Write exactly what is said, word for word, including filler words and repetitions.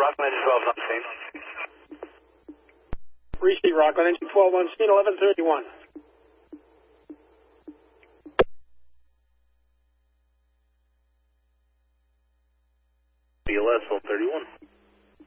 Rockland engine twelve on scene. Receive Rockland engine twelve on scene, eleven thirty-one. B L S twelve thirty-one.